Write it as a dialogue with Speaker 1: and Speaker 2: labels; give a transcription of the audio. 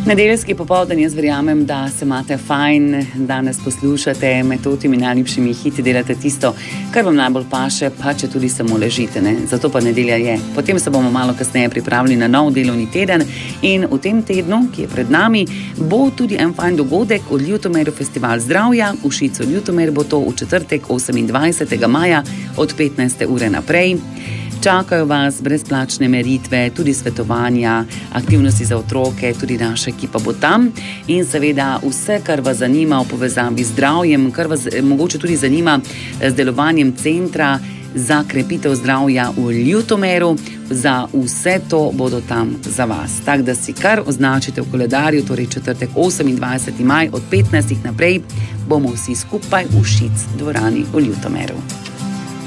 Speaker 1: Nedeljski popoldan, jaz verjamem, da se imate fajn, danes poslušate med temi najljubšimi hiti, delate tisto, kar vam najbolj paše, pa če tudi samo ležite, ne? Zato pa nedelja je. Potem se bomo malo kasneje pripravili na nov delovni teden in v tem tednu, ki je pred nami, bo tudi en fajn dogodek od Ljutomeru Festival zdravja. V Šicu Ljutomer bo to v četrtek 28. maja od 15. ure naprej. Čakajo vas brezplačne meritve, tudi svetovanja, aktivnosti za otroke, tudi naša ekipa bo tam in seveda vse, kar vas zanima v povezavi z zdravjem, kar vas mogoče tudi zanima z delovanjem centra za krepitev zdravja v Ljutomeru, za vse to bodo tam za vas. Tako da si kar označite v koledarju, torej četrtek 28. maj od 15. naprej bomo vsi skupaj v Šic dvorani v Ljutomeru.